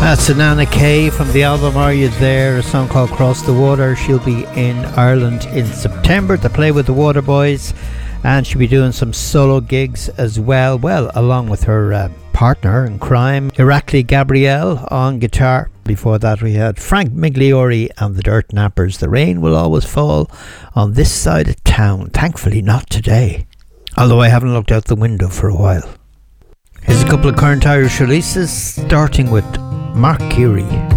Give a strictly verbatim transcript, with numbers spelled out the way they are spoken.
That's Nana Kay from the album Are You There, a song called Cross the Water. She'll be in Ireland in September to play with the Waterboys, and she'll be doing some solo gigs as well, well, along with her uh, partner in crime, Irakli Gabriel, on guitar. Before that we had Frank Migliori and the Dirt Nappers. The rain will always fall on this side of town. Thankfully not today, although I haven't looked out the window for a while. Here's a couple of current Irish releases, starting with Mark Curie.